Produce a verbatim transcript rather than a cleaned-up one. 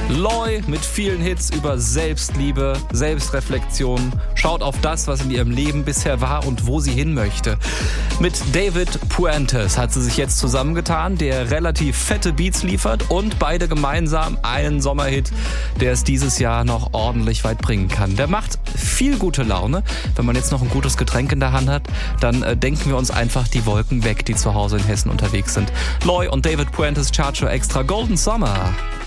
Loi mit vielen Hits über Selbstliebe, Selbstreflexion, schaut auf das, was in ihrem Leben bisher war und wo sie hin möchte. Mit David Puentes hat sie sich jetzt zusammengetan, der relativ fette Beats liefert und beide gemeinsam einen Sommerhit, der es dieses Jahr noch ordentlich weit bringen kann. Der macht viel gute Laune. Wenn man jetzt noch ein gutes Getränk in der Hand hat, dann äh, denken wir uns einfach die Wolken weg, die zu Hause in Hessen unterwegs sind. Loi und David Puentes Chartshow Extra Golden Summer.